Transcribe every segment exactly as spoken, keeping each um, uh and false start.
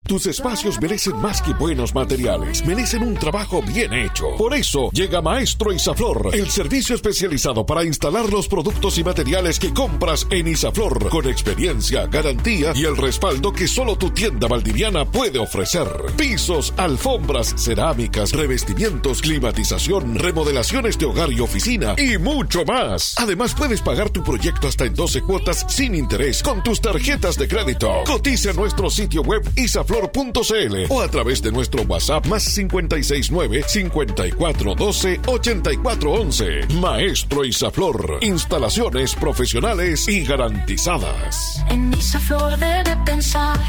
Tus espacios merecen más que buenos materiales, merecen un trabajo bien hecho. Por eso llega Maestro Isaflor, el servicio especializado para instalar los productos y materiales que compras en Isaflor, con experiencia, garantía y el respaldo que solo tu tienda valdiviana puede ofrecer. Pisos, alfombras, cerámicas, revestimientos, climatización, remodelaciones de hogar y oficina y mucho más. Además, puedes pagar tu proyecto hasta en doce cuotas sin interés con tus tarjetas de crédito. Cotiza en nuestro sitio web isaflor punto c l o a través de nuestro WhatsApp más cincuenta y seis nueve, cincuenta y cuatro doce, ochenta y cuatro once. Maestro Isaflor, instalaciones profesionales y garantizadas. En Isaflor debe pensar.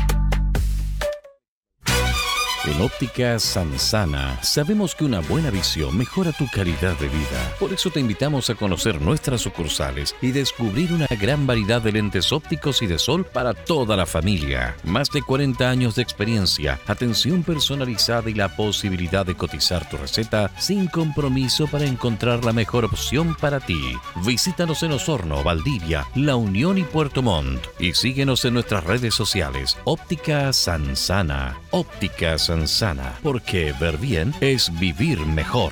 En Óptica Sansana sabemos que una buena visión mejora tu calidad de vida. Por eso te invitamos a conocer nuestras sucursales y descubrir una gran variedad de lentes ópticos y de sol para toda la familia. Más de cuarenta años de experiencia, atención personalizada y la posibilidad de cotizar tu receta sin compromiso para encontrar la mejor opción para ti. Visítanos en Osorno, Valdivia, La Unión y Puerto Montt. Y síguenos en nuestras redes sociales. Óptica Sansana. Óptica Sansana. Sana, porque ver bien es vivir mejor.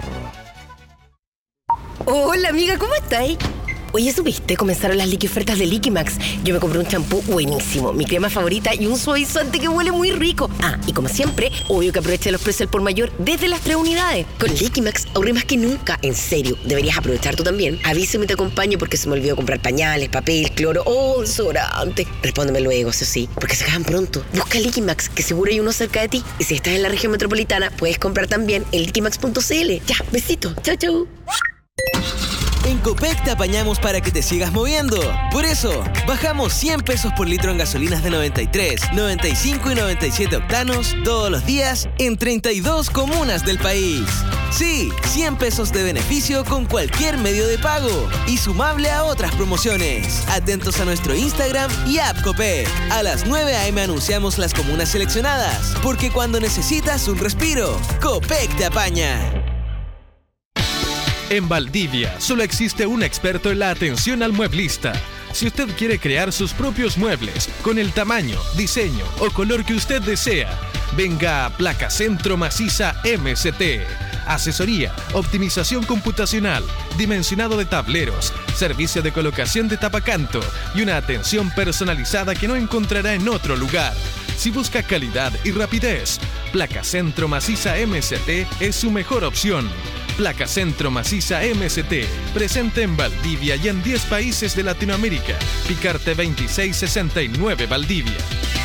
Hola amiga, ¿cómo estáis? Oye, ¿supiste? Comenzaron las liqui ofertas de Liquimax. Yo me compré un champú buenísimo, mi crema favorita y un suavizante que huele muy rico. Ah, y como siempre, obvio que aproveché los precios al por mayor desde las tres unidades. Con Liquimax ahorré más que nunca. En serio, deberías aprovechar tú también. Avísame y te acompaño porque se me olvidó comprar pañales, papel, cloro o desodorante. Respóndeme luego, eso sí, porque se acaban pronto. Busca Liquimax, que seguro hay uno cerca de ti. Y si estás en la región metropolitana, puedes comprar también en liquimax punto c l. Ya, besito. Chau, chau. En Copec te apañamos para que te sigas moviendo. Por eso, bajamos cien pesos por litro en gasolinas de noventa y tres, noventa y cinco y noventa y siete octanos todos los días en treinta y dos comunas del país. Sí, cien pesos de beneficio con cualquier medio de pago y sumable a otras promociones. Atentos a nuestro Instagram y app Copec. A las nueve a eme anunciamos las comunas seleccionadas, porque cuando necesitas un respiro, Copec te apaña. En Valdivia solo existe un experto en la atención al mueblista. Si usted quiere crear sus propios muebles con el tamaño, diseño o color que usted desea, venga a Placa Centro Maciza eme ce te. Asesoría, optimización computacional, dimensionado de tableros, servicio de colocación de tapacanto y una atención personalizada que no encontrará en otro lugar. Si busca calidad y rapidez, Placa Centro Maciza eme ce te es su mejor opción. Placa Centro Maciza eme ce te, presente en Valdivia y en diez países de Latinoamérica. Picarte veintiséis sesenta y nueve Valdivia.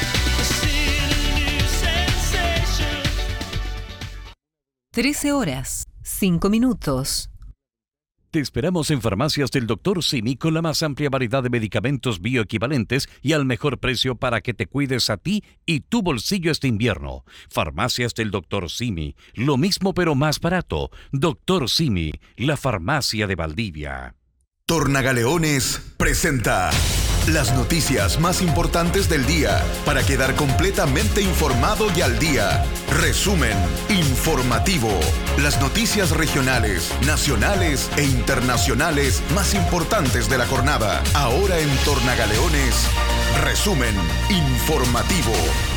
trece horas, cinco minutos. Te esperamos en Farmacias del doctor Simi con la más amplia variedad de medicamentos bioequivalentes y al mejor precio para que te cuides a ti y tu bolsillo este invierno. Farmacias del doctor Simi, lo mismo pero más barato. doctor Simi, la farmacia de Valdivia. Tornagaleones presenta las noticias más importantes del día para quedar completamente informado y al día. Resumen informativo. Las noticias regionales, nacionales e internacionales más importantes de la jornada. Ahora en Tornagaleones, resumen informativo.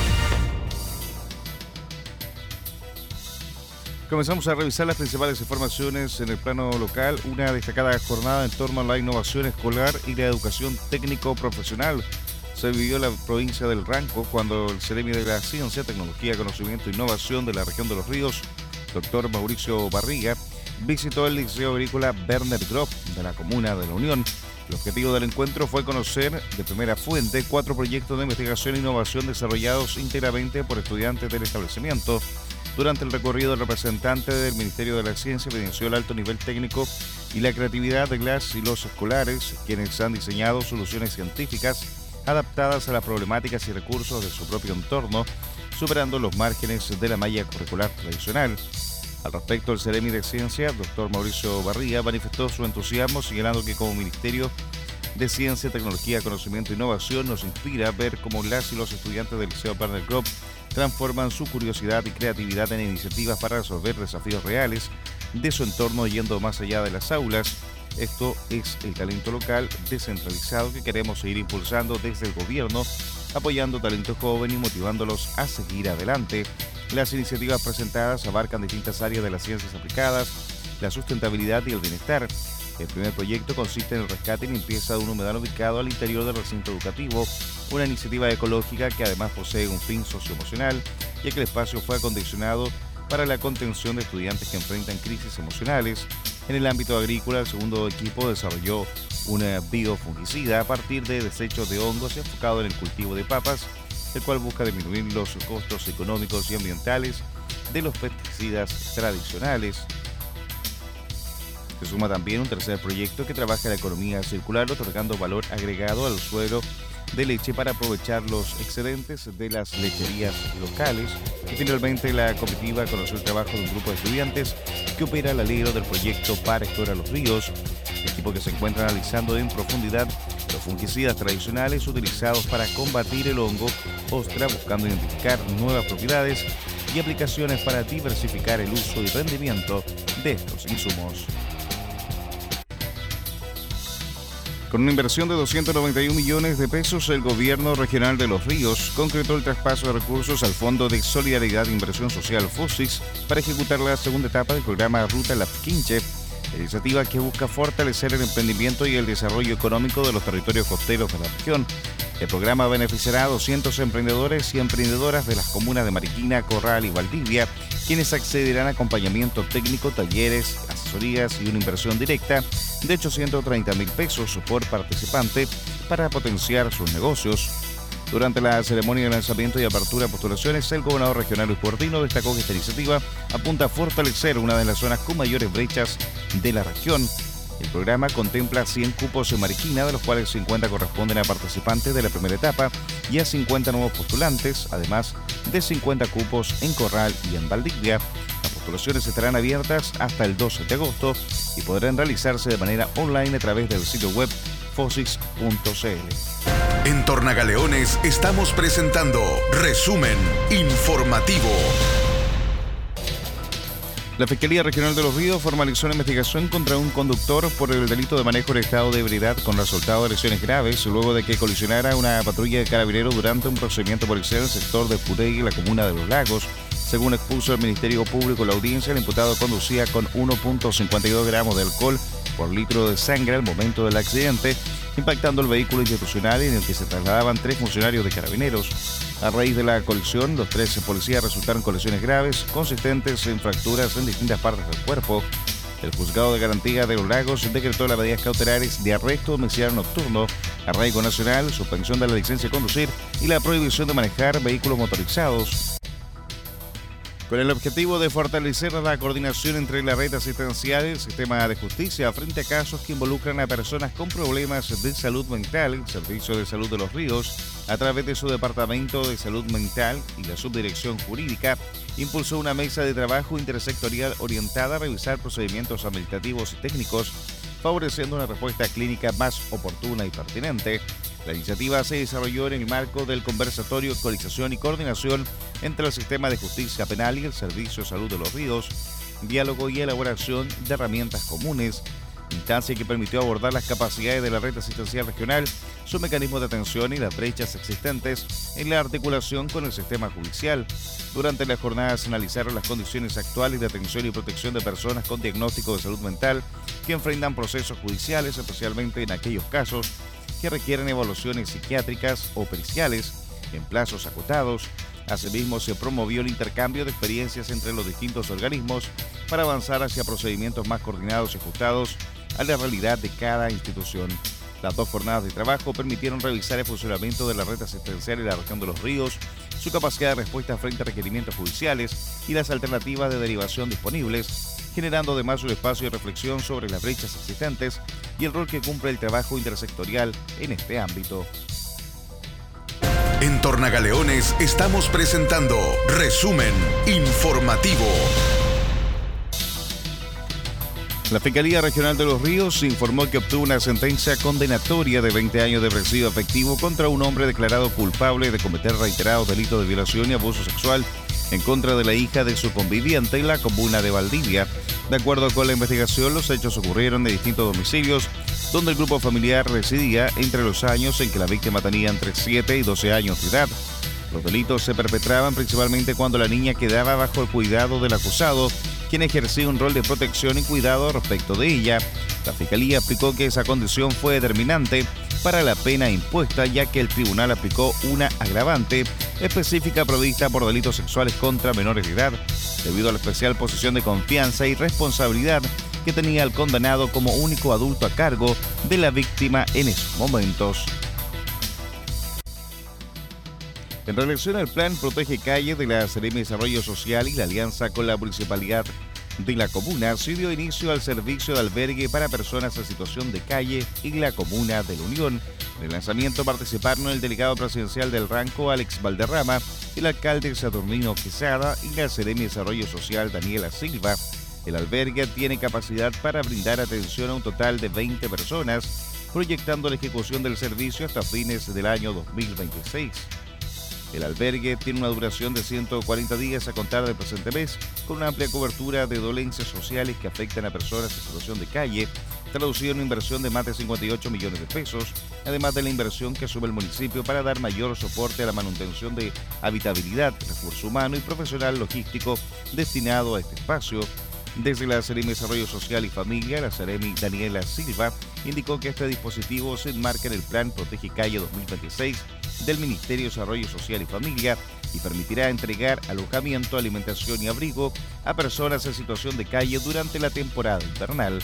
Comenzamos a revisar las principales informaciones en el plano local. Una destacada jornada en torno a la innovación escolar y la educación técnico-profesional se vivió en la provincia del Ranco cuando el Ceremi de la Ciencia, Tecnología, Conocimiento e Innovación de la región de Los Ríos, doctor Mauricio Barriga, visitó el Liceo Agrícola Werner Gropp de la comuna de La Unión. El objetivo del encuentro fue conocer de primera fuente cuatro proyectos de investigación e innovación desarrollados íntegramente por estudiantes del establecimiento. Durante el recorrido, el representante del Ministerio de la Ciencia evidenció el alto nivel técnico y la creatividad de las y los escolares, quienes han diseñado soluciones científicas adaptadas a las problemáticas y recursos de su propio entorno, superando los márgenes de la malla curricular tradicional. Al respecto, el Ceremi de Ciencia, doctor Mauricio Barriga, manifestó su entusiasmo, señalando que como Ministerio de Ciencia, Tecnología, Conocimiento e Innovación nos inspira a ver cómo las y los estudiantes del Liceo Werner Gropp transforman su curiosidad y creatividad en iniciativas para resolver desafíos reales de su entorno yendo más allá de las aulas. Esto es el talento local descentralizado que queremos seguir impulsando desde el gobierno apoyando talento joven y motivándolos a seguir adelante. Las iniciativas presentadas abarcan distintas áreas de las ciencias aplicadas, la sustentabilidad y el bienestar. El primer proyecto consiste en el rescate y limpieza de un humedal ubicado al interior del recinto educativo, una iniciativa ecológica que además posee un fin socioemocional, ya que el espacio fue acondicionado para la contención de estudiantes que enfrentan crisis emocionales. En el ámbito agrícola, el segundo equipo desarrolló una biofungicida a partir de desechos de hongos enfocado en el cultivo de papas, el cual busca disminuir los costos económicos y ambientales de los pesticidas tradicionales. Se suma también un tercer proyecto que trabaja la economía circular, otorgando valor agregado al suero de leche para aprovechar los excedentes de las lecherías locales. Y finalmente la comitiva conoció el trabajo de un grupo de estudiantes que opera al alero del proyecto Para Explorar los Ríos, equipo que se encuentra analizando en profundidad los fungicidas tradicionales utilizados para combatir el hongo ostra, buscando identificar nuevas propiedades y aplicaciones para diversificar el uso y rendimiento de estos insumos. Con una inversión de doscientos noventa y un millones de pesos, el gobierno regional de Los Ríos concretó el traspaso de recursos al Fondo de Solidaridad e Inversión Social FOSIS para ejecutar la segunda etapa del programa Ruta Lapquinche, iniciativa que busca fortalecer el emprendimiento y el desarrollo económico de los territorios costeros de la región. El programa beneficiará a doscientos emprendedores y emprendedoras de las comunas de Mariquina, Corral y Valdivia, quienes accederán a acompañamiento técnico, talleres, asesorías y una inversión directa de ochocientos treinta mil pesos por participante para potenciar sus negocios. Durante la ceremonia de lanzamiento y apertura de postulaciones, el gobernador regional Luis Portino destacó que esta iniciativa apunta a fortalecer una de las zonas con mayores brechas de la región. El programa contempla cien cupos en Mariquina, de los cuales cincuenta corresponden a participantes de la primera etapa y a cincuenta nuevos postulantes, además de cincuenta cupos en Corral y en Valdivia. Las postulaciones estarán abiertas hasta el doce de agosto y podrán realizarse de manera online a través del sitio web fosis punto c l. En Tornagaleones estamos presentando Resumen Informativo. La Fiscalía Regional de Los Ríos formalizó una investigación contra un conductor por el delito de manejo en estado de ebriedad con resultado de lesiones graves luego de que colisionara una patrulla de carabineros durante un procedimiento policial en el sector de Puregui, la comuna de Los Lagos. Según expuso el Ministerio Público en la audiencia, el imputado conducía con uno punto cincuenta y dos gramos de alcohol por litro de sangre al momento del accidente, impactando el vehículo institucional en el que se trasladaban tres funcionarios de carabineros. A raíz de la colisión, los tres policías resultaron con lesiones graves, consistentes en fracturas en distintas partes del cuerpo. El Juzgado de Garantía de Los Lagos decretó las medidas cautelares de arresto domiciliario nocturno, arraigo nacional, suspensión de la licencia de conducir y la prohibición de manejar vehículos motorizados, con el objetivo de fortalecer la coordinación entre la red asistencial y el sistema de justicia frente a casos que involucran a personas con problemas de salud mental. El Servicio de Salud de Los Ríos, a través de su Departamento de Salud Mental y la Subdirección Jurídica, impulsó una mesa de trabajo intersectorial orientada a revisar procedimientos administrativos y técnicos, favoreciendo una respuesta clínica más oportuna y pertinente. La iniciativa se desarrolló en el marco del conversatorio Actualización y Coordinación entre el Sistema de Justicia Penal y el Servicio de Salud de Los Ríos, diálogo y elaboración de herramientas comunes, instancia que permitió abordar las capacidades de la red asistencial regional, su mecanismo de atención y las brechas existentes en la articulación con el sistema judicial. Durante las jornadas se analizaron las condiciones actuales de atención y protección de personas con diagnóstico de salud mental que enfrentan procesos judiciales, especialmente en aquellos casos que requieren evaluaciones psiquiátricas o periciales en plazos acotados. Asimismo, se promovió el intercambio de experiencias entre los distintos organismos para avanzar hacia procedimientos más coordinados y ajustados a la realidad de cada institución. Las dos jornadas de trabajo permitieron revisar el funcionamiento de la red asistencial en la región de Los Ríos, su capacidad de respuesta frente a requerimientos judiciales y las alternativas de derivación disponibles, generando además un espacio de reflexión sobre las brechas existentes y el rol que cumple el trabajo intersectorial en este ámbito. En Tornagaleones estamos presentando Resumen Informativo. La Fiscalía Regional de Los Ríos informó que obtuvo una sentencia condenatoria de veinte años de presidio efectivo contra un hombre declarado culpable de cometer reiterados delitos de violación y abuso sexual en contra de la hija de su conviviente en la comuna de Valdivia. De acuerdo con la investigación, los hechos ocurrieron en distintos domicilios donde el grupo familiar residía entre los años en que la víctima tenía entre siete y doce años de edad. Los delitos se perpetraban principalmente cuando la niña quedaba bajo el cuidado del acusado, quien ejercía un rol de protección y cuidado respecto de ella. La Fiscalía explicó que esa condición fue determinante para la pena impuesta, ya que el tribunal aplicó una agravante específica prevista por delitos sexuales contra menores de edad, debido a la especial posición de confianza y responsabilidad que tenía el condenado como único adulto a cargo de la víctima en esos momentos. En relación al plan Protege Calle de la Seremi de Desarrollo Social y la alianza con la Municipalidad de la Comuna, se dio inicio al servicio de albergue para personas en situación de calle en la Comuna de la Unión. En el lanzamiento participaron el delegado presidencial del Ranco, Alex Valderrama, el alcalde Saturnino Quesada y la Seremi de Desarrollo Social, Daniela Silva. El albergue tiene capacidad para brindar atención a un total de veinte personas, proyectando la ejecución del servicio hasta fines del año dos mil veintiséis. El albergue tiene una duración de ciento cuarenta días a contar del presente mes, con una amplia cobertura de dolencias sociales que afectan a personas en situación de calle, traducido en una inversión de más de cincuenta y ocho millones de pesos, además de la inversión que asume el municipio para dar mayor soporte a la manutención de habitabilidad, recurso humano y profesional logístico destinado a este espacio. Desde la Seremi de Desarrollo Social y Familia, la Seremi Daniela Silva indicó que este dispositivo se enmarca en el Plan Protege Calle dos mil veintiséis del Ministerio de Desarrollo Social y Familia y permitirá entregar alojamiento, alimentación y abrigo a personas en situación de calle durante la temporada invernal.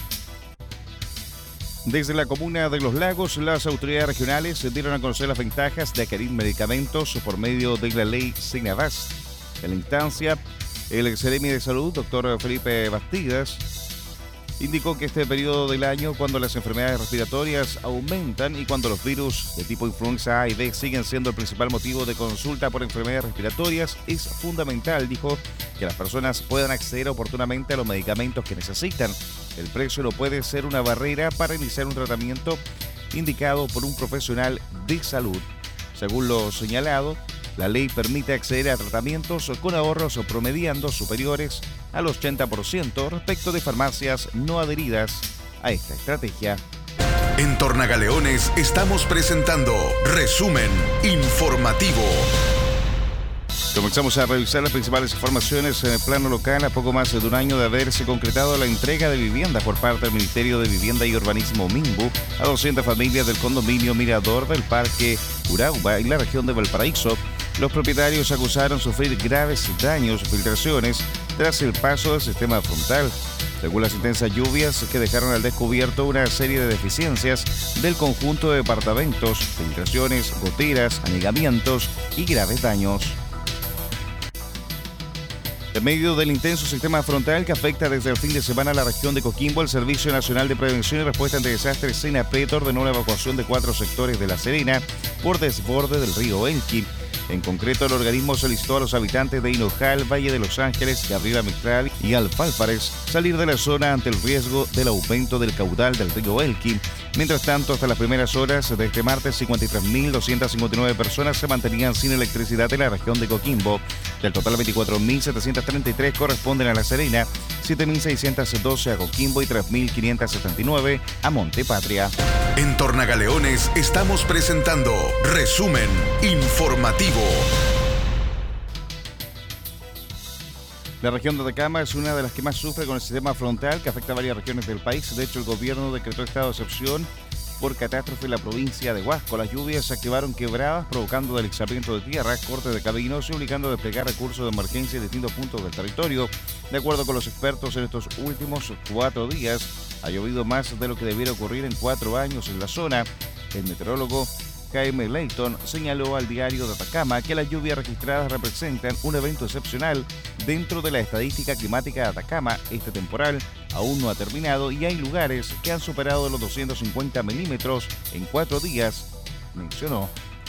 Desde la comuna de Los Lagos, las autoridades regionales dieron a conocer las ventajas de adquirir medicamentos por medio de la ley Senabast. En la instancia, el Seremi de Salud, doctor Felipe Bastidas, indicó que este periodo del año, cuando las enfermedades respiratorias aumentan y cuando los virus de tipo influenza A y B siguen siendo el principal motivo de consulta por enfermedades respiratorias, es fundamental, dijo, que las personas puedan acceder oportunamente a los medicamentos que necesitan. El precio no puede ser una barrera para iniciar un tratamiento indicado por un profesional de salud. Según lo señalado, la ley permite acceder a tratamientos con ahorros promediando superiores al ochenta por ciento respecto de farmacias no adheridas a esta estrategia. En Tornagaleones estamos presentando Resumen Informativo. Comenzamos a revisar las principales informaciones en el plano local a poco más de un año de haberse concretado la entrega de vivienda por parte del Ministerio de Vivienda y Urbanismo Minbu a doscientas familias del condominio Mirador del Parque Urauba en la región de Valparaíso. Los propietarios acusaron sufrir graves daños y filtraciones tras el paso del sistema frontal. Según las intensas lluvias que dejaron al descubierto una serie de deficiencias del conjunto de departamentos, filtraciones, goteras, anegamientos y graves daños. En medio del intenso sistema frontal que afecta desde el fin de semana a la región de Coquimbo, el Servicio Nacional de Prevención y Respuesta ante Desastres, SENAPRED, ordenó la evacuación de cuatro sectores de La Serena por desborde del río Elqui. En concreto, el organismo solicitó a los habitantes de Hinojal, Valle de Los Ángeles, Gabriela Mistral y Alfálfares salir de la zona ante el riesgo del aumento del caudal del río Elqui. Mientras tanto, hasta las primeras horas de este martes, cincuenta y tres mil doscientas cincuenta y nueve personas se mantenían sin electricidad en la región de Coquimbo. Del total, veinticuatro mil setecientos treinta y tres corresponden a La Serena, siete mil seiscientos doce a Coquimbo y tres mil quinientos setenta y nueve a Montepatria. En Tornagaleones estamos presentando Resumen Informativo. La región de Atacama es una de las que más sufre con el sistema frontal que afecta a varias regiones del país. De hecho, el gobierno decretó estado de excepción por catástrofe en la provincia de Huasco. Las lluvias activaron quebradas, provocando deslizamiento de tierra, cortes de caminos y obligando a desplegar recursos de emergencia en distintos puntos del territorio. De acuerdo con los expertos, en estos últimos cuatro días ha llovido más de lo que debiera ocurrir en cuatro años en la zona. El meteorólogo Jaime Leighton señaló al diario de Atacama que las lluvias registradas representan un evento excepcional dentro de la estadística climática de Atacama. Este temporal aún no ha terminado y hay lugares que han superado los doscientos cincuenta milímetros en cuatro días, mencionó.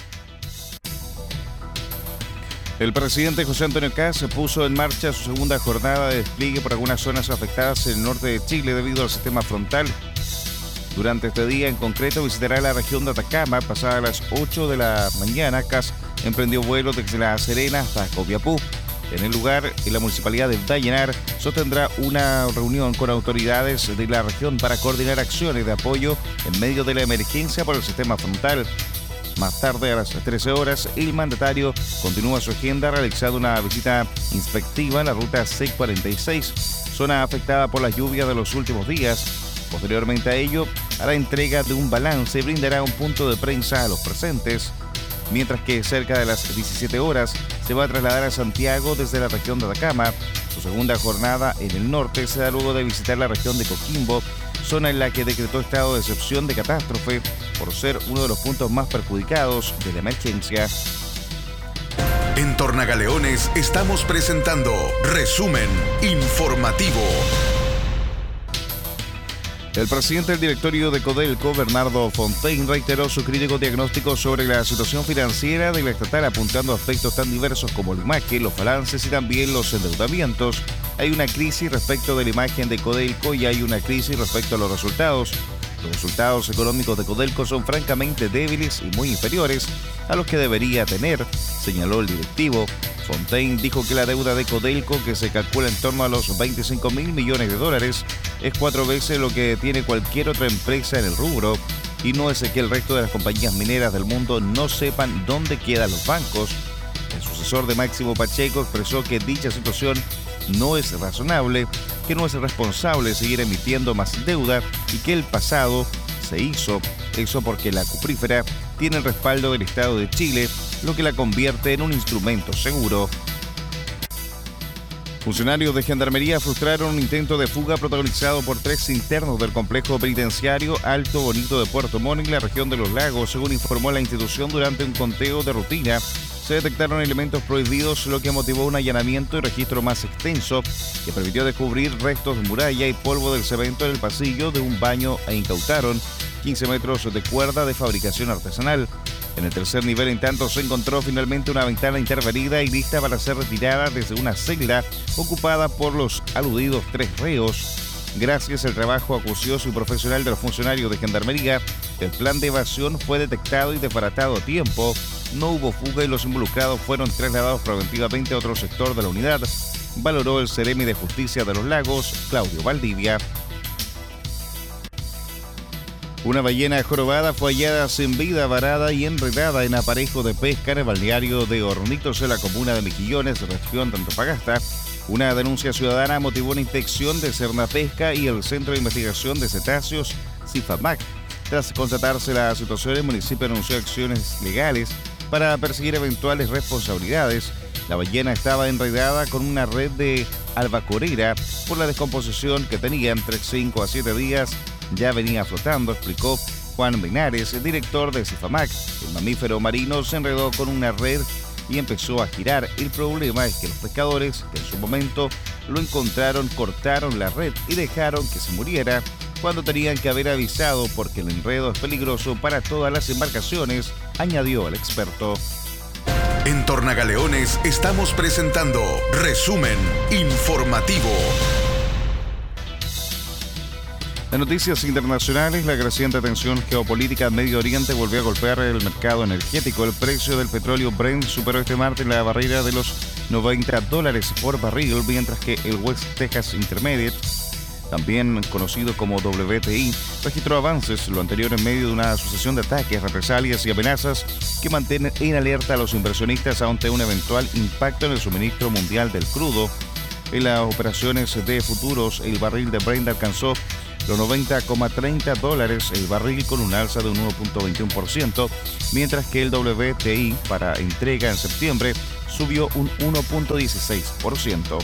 El presidente José Antonio Kast puso en marcha su segunda jornada de despliegue por algunas zonas afectadas en el norte de Chile debido al sistema frontal. Durante este día en concreto visitará la región de Atacama. Pasadas las ocho de la mañana, Kast emprendió vuelo desde La Serena hasta Copiapó. En el lugar, la municipalidad de Vallenar sostendrá una reunión con autoridades de la región para coordinar acciones de apoyo en medio de la emergencia por el sistema frontal. Más tarde, a las trece horas, el mandatario continúa su agenda realizando una visita inspectiva en la ruta C cuarenta y seis, zona afectada por las lluvias de los últimos días. Posteriormente a ello, a la entrega de un balance, brindará un punto de prensa a los presentes, mientras que cerca de las diecisiete horas se va a trasladar a Santiago desde la región de Atacama. Su segunda jornada en el norte se da luego de visitar la región de Coquimbo, zona en la que decretó estado de excepción de catástrofe por ser uno de los puntos más perjudicados de la emergencia. En Tornagaleones estamos presentando Resumen Informativo. El presidente del directorio de Codelco, Bernardo Fontaine, reiteró su crítico diagnóstico sobre la situación financiera de la estatal, apuntando a aspectos tan diversos como la imagen, los balances y también los endeudamientos. Hay una crisis respecto de la imagen de Codelco y hay una crisis respecto a los resultados. Los resultados económicos de Codelco son francamente débiles y muy inferiores a los que debería tener, señaló el directivo. Fontaine dijo que la deuda de Codelco, que se calcula en torno a los veinticinco mil millones de dólares, es cuatro veces lo que tiene cualquier otra empresa en el rubro, y no es que el resto de las compañías mineras del mundo no sepan dónde quedan los bancos. El sucesor de Máximo Pacheco expresó que dicha situación no es razonable, que no es responsable seguir emitiendo más deuda y que el pasado se hizo. Eso porque la cuprífera tiene el respaldo del Estado de Chile, lo que la convierte en un instrumento seguro. Funcionarios de Gendarmería frustraron un intento de fuga protagonizado por tres internos del complejo penitenciario Alto Bonito de Puerto Montt en la región de Los Lagos. Según informó la institución, durante un conteo de rutina se detectaron elementos prohibidos, lo que motivó un allanamiento y registro más extenso que permitió descubrir restos de muralla y polvo del cemento en el pasillo de un baño e incautaron quince metros de cuerda de fabricación artesanal. En el tercer nivel, en tanto, se encontró finalmente una ventana intervenida y lista para ser retirada desde una celda ocupada por los aludidos tres reos. Gracias al trabajo acucioso y profesional de los funcionarios de Gendarmería, el plan de evasión fue detectado y desbaratado a tiempo. No hubo fuga y los involucrados fueron trasladados preventivamente a otro sector de la unidad, valoró el Seremi de Justicia de Los Lagos, Claudio Valdivia. Una ballena jorobada fue hallada sin vida, varada y enredada en aparejo de pesca en el balneario de Hornitos, en la comuna de Mejillones, región de Antofagasta. Una denuncia ciudadana motivó una inspección de Cernapesca y el Centro de Investigación de Cetáceos, CIFAMAC. Tras constatarse la situación, el municipio anunció acciones legales para perseguir eventuales responsabilidades. La ballena estaba enredada con una red de albacorera por la descomposición que tenía. Entre cinco a siete días ya venía flotando, explicó Juan Benares, el director de CIFAMAC. El mamífero marino se enredó con una red y empezó a girar. El problema es que los pescadores, que en su momento lo encontraron, cortaron la red y dejaron que se muriera cuando tenían que haber avisado, porque el enredo es peligroso para todas las embarcaciones, añadió el experto. En Tornagaleones estamos presentando Resumen Informativo. En noticias internacionales, la creciente tensión geopolítica en Medio Oriente volvió a golpear el mercado energético. El precio del petróleo Brent superó este martes la barrera de los noventa dólares por barril, mientras que el West Texas Intermediate, también conocido como W T I, registró avances, lo anterior en medio de una sucesión de ataques, represalias y amenazas que mantienen en alerta a los inversionistas ante un eventual impacto en el suministro mundial del crudo. En las operaciones de futuros, el barril de Brent alcanzó los noventa coma treinta dólares el barril, con un alza de un uno punto veintiuno por ciento, mientras que el W T I para entrega en septiembre subió un uno punto dieciséis por ciento.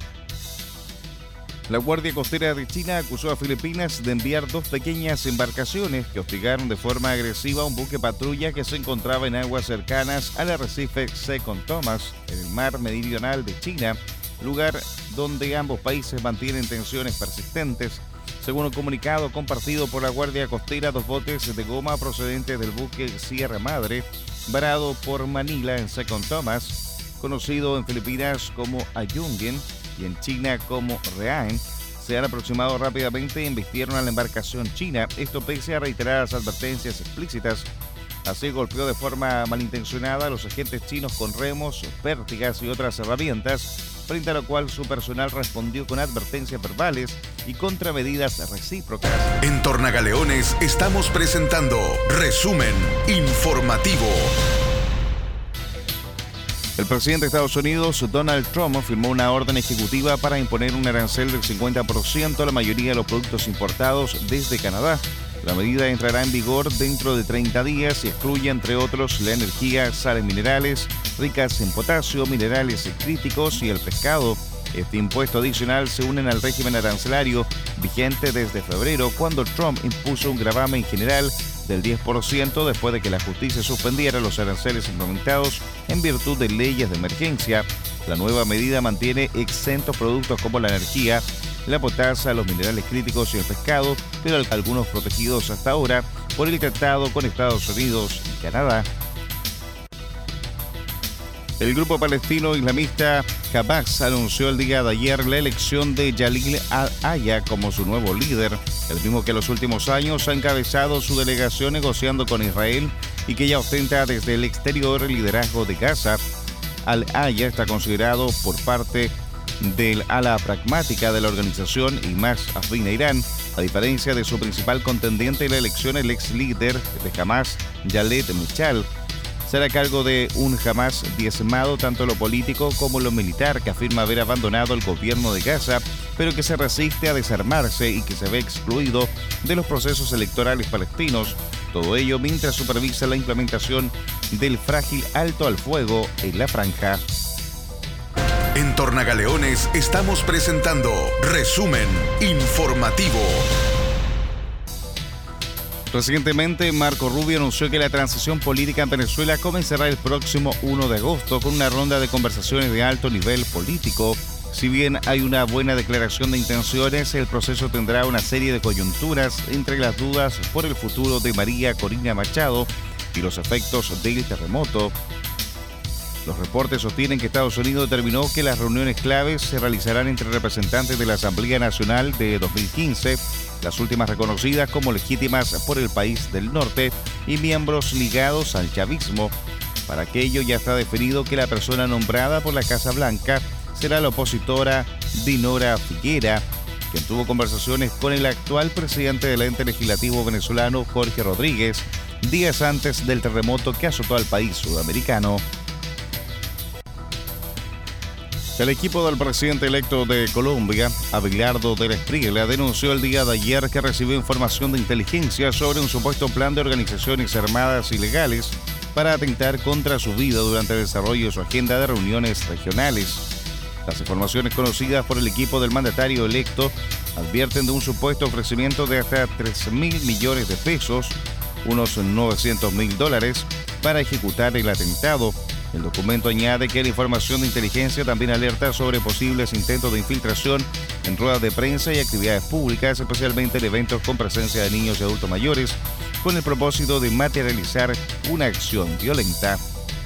La Guardia Costera de China acusó a Filipinas de enviar dos pequeñas embarcaciones que hostigaron de forma agresiva a un buque patrulla que se encontraba en aguas cercanas al arrecife Second Thomas, en el mar meridional de China, lugar donde ambos países mantienen tensiones persistentes. Según un comunicado compartido por la Guardia Costera, dos botes de goma procedentes del buque Sierra Madre, varado por Manila en Second Thomas, conocido en Filipinas como Ayungin y en China como Rean, se han aproximado rápidamente e embistieron a la embarcación china. Esto pese a reiteradas advertencias explícitas Así golpeó de forma malintencionada a los agentes chinos con remos, pértigas y otras herramientas, frente a lo cual su personal respondió con advertencias verbales y contramedidas recíprocas. En Tornagaleones estamos presentando Resumen Informativo. El presidente de Estados Unidos, Donald Trump, firmó una orden ejecutiva para imponer un arancel del cincuenta por ciento a la mayoría de los productos importados desde Canadá. La medida entrará en vigor dentro de treinta días y excluye, entre otros, la energía, sales minerales ricas en potasio, minerales críticos y el pescado. Este impuesto adicional se une al régimen arancelario vigente desde febrero, cuando Trump impuso un gravamen general del diez por ciento después de que la justicia suspendiera los aranceles implementados en virtud de leyes de emergencia. La nueva medida mantiene exentos productos como la energía, la potasa, los minerales críticos y el pescado, pero algunos protegidos hasta ahora por el tratado con Estados Unidos y Canadá. El grupo palestino islamista Hamas anunció el día de ayer la elección de Jalil al-Aya como su nuevo líder, el mismo que en los últimos años ha encabezado su delegación negociando con Israel y que ya ostenta desde el exterior el liderazgo de Gaza. Al-Aya está considerado por parte del ala pragmática de la organización y más afín a Irán, a diferencia de su principal contendiente en la elección, el ex líder de Hamas, Khaled Meshal. Será a cargo de un Hamas diezmado tanto en lo político como en lo militar, que afirma haber abandonado el gobierno de Gaza, pero que se resiste a desarmarse y que se ve excluido de los procesos electorales palestinos. Todo ello mientras supervisa la implementación del frágil alto al fuego en la franja. En Tornagaleones estamos presentando Resumen Informativo. Recientemente, Marco Rubio anunció que la transición política en Venezuela comenzará el próximo primero de agosto con una ronda de conversaciones de alto nivel político. Si bien hay una buena declaración de intenciones, el proceso tendrá una serie de coyunturas, entre las dudas por el futuro de María Corina Machado y los efectos del terremoto. Los reportes sostienen que Estados Unidos determinó que las reuniones claves se realizarán entre representantes de la Asamblea Nacional de dos mil quince, las últimas reconocidas como legítimas por el país del norte, y miembros ligados al chavismo. Para aquello ya está definido que la persona nombrada por la Casa Blanca será la opositora Dinora Figuera, quien tuvo conversaciones con el actual presidente del ente legislativo venezolano, Jorge Rodríguez, días antes del terremoto que azotó al país sudamericano. El equipo del presidente electo de Colombia, Abelardo del Espriella, denunció el día de ayer que recibió información de inteligencia sobre un supuesto plan de organizaciones armadas ilegales para atentar contra su vida durante el desarrollo de su agenda de reuniones regionales. Las informaciones conocidas por el equipo del mandatario electo advierten de un supuesto ofrecimiento de hasta tres mil millones de pesos, unos novecientos mil dólares, para ejecutar el atentado. El documento añade que la información de inteligencia también alerta sobre posibles intentos de infiltración en ruedas de prensa y actividades públicas, especialmente en eventos con presencia de niños y adultos mayores, con el propósito de materializar una acción violenta.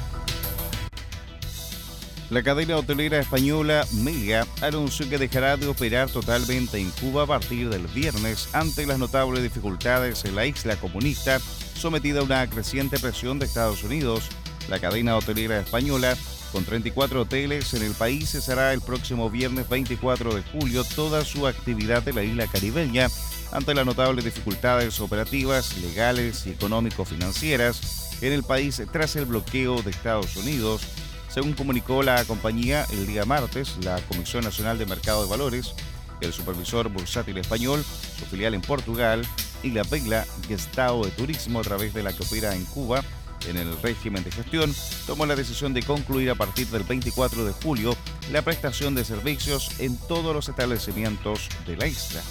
La cadena hotelera española Meliá anunció que dejará de operar totalmente en Cuba a partir del viernes ante las notables dificultades en la isla comunista, sometida a una creciente presión de Estados Unidos. La cadena hotelera española, con treinta y cuatro hoteles en el país, cesará el próximo viernes veinticuatro de julio toda su actividad en la isla caribeña ante las notables dificultades operativas, legales y económico-financieras en el país tras el bloqueo de Estados Unidos. Según comunicó la compañía el día martes, la Comisión Nacional de Mercado de Valores, el supervisor bursátil español, su filial en Portugal y la Vela Gestao de Turismo, a través de la que opera en Cuba en el régimen de gestión, tomó la decisión de concluir a partir del veinticuatro de julio la prestación de servicios en todos los establecimientos de la isla.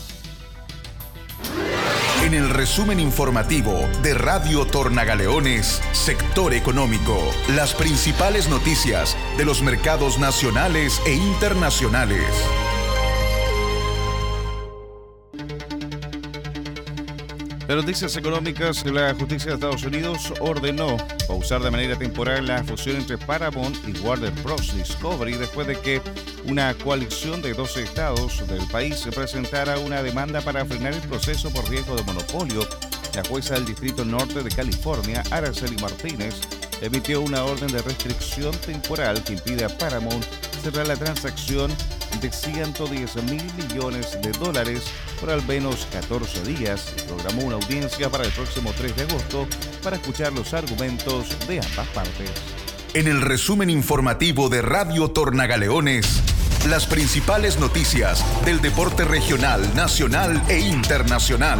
En el resumen informativo de Radio Tornagaleones, Sector Económico, las principales noticias de los mercados nacionales e internacionales. En noticias económicas, la justicia de Estados Unidos ordenó pausar de manera temporal la fusión entre Paramount y Warner Bros. Discovery después de que una coalición de doce estados del país presentara una demanda para frenar el proceso por riesgo de monopolio. La jueza del Distrito Norte de California, Araceli Martínez, emitió una orden de restricción temporal que impide a Paramount cerrar la transacción de ciento diez mil millones de dólares por al menos catorce días y programó una audiencia para el próximo tres de agosto para escuchar los argumentos de ambas partes. En el resumen informativo de Radio Tornagaleones, las principales noticias del deporte regional, nacional e internacional.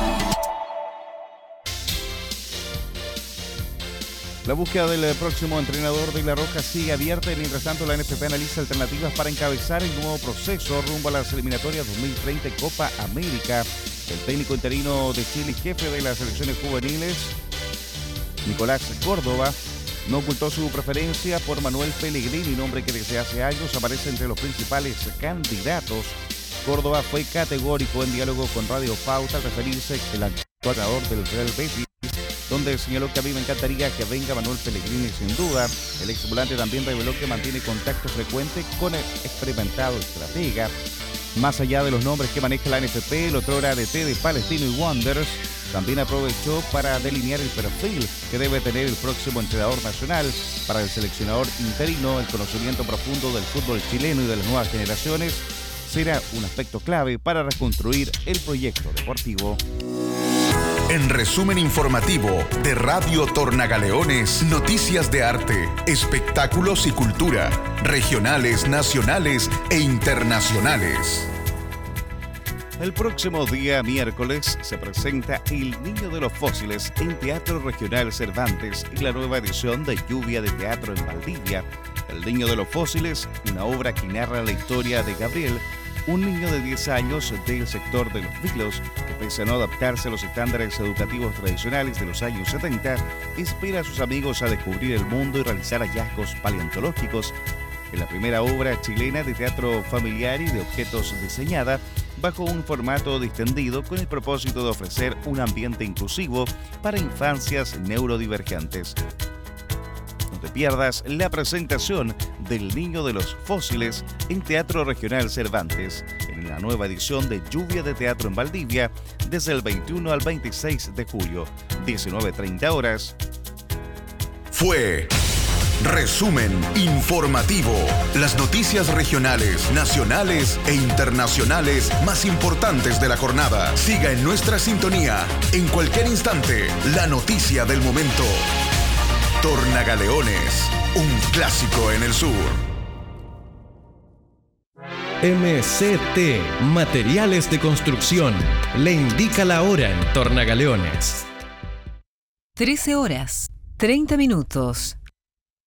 La búsqueda del próximo entrenador de La Roja sigue abierta y mientras tanto la N F P analiza alternativas para encabezar el nuevo proceso rumbo a las eliminatorias dos mil treinta Copa América. El técnico interino de Chile y jefe de las selecciones juveniles, Nicolás Córdoba, no ocultó su preferencia por Manuel Pellegrini, nombre que desde hace años aparece entre los principales candidatos. Córdoba fue categórico en diálogo con Radio Pauta al referirse al actuador del Real Betis, donde señaló que a mí me encantaría que venga Manuel Pellegrini sin duda. El ex volante también reveló que mantiene contacto frecuente con el experimentado estratega. Más allá de los nombres que maneja la N F P, el otrora A D T de Palestino y Wanderers también aprovechó para delinear el perfil que debe tener el próximo entrenador nacional. Para el seleccionador interino, el conocimiento profundo del fútbol chileno y de las nuevas generaciones será un aspecto clave para reconstruir el proyecto deportivo. En resumen informativo de Radio Tornagaleones, noticias de arte, espectáculos y cultura, regionales, nacionales e internacionales. El próximo día miércoles se presenta El Niño de los Fósiles en Teatro Regional Cervantes y la nueva edición de Lluvia de Teatro en Valdivia. El Niño de los Fósiles, una obra que narra la historia de Gabriel, un niño de diez años del sector de Los Vilos, que pese a no adaptarse a los estándares educativos tradicionales de los años setenta, inspira a sus amigos a descubrir el mundo y realizar hallazgos paleontológicos. Es la primera obra chilena de teatro familiar y de objetos diseñada bajo un formato distendido con el propósito de ofrecer un ambiente inclusivo para infancias neurodivergentes. No te pierdas la presentación del Niño de los Fósiles en Teatro Regional Cervantes, en la nueva edición de Lluvia de Teatro en Valdivia, desde el veintiuno al veintiséis de julio, diecinueve treinta horas. Fue Resumen Informativo. Las noticias regionales, nacionales e internacionales más importantes de la jornada. Siga en nuestra sintonía. En cualquier instante, la noticia del momento. Tornagaleones, un clásico en el sur. M C T, Materiales de Construcción, le indica la hora en Tornagaleones. trece horas, treinta minutos.